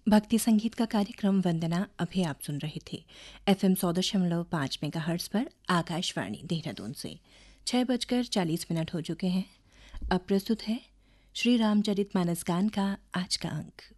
भक्ति संगीत का कार्यक्रम वंदना अभी आप सुन रहे थे FM 100.5 मेगाहर्ट्ज पर आकाशवाणी देहरादून से। 6:40 हो चुके हैं। अब प्रस्तुत है श्री रामचरितमानस गान का आज का अंक।